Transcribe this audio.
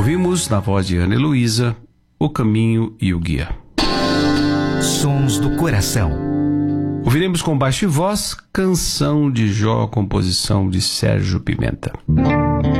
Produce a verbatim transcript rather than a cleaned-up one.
Ouvimos, na voz de Ana Heloísa, O Caminho e o Guia. Sons do Coração. Ouviremos com baixo e voz Canção de Jó, composição de Sérgio Pimenta.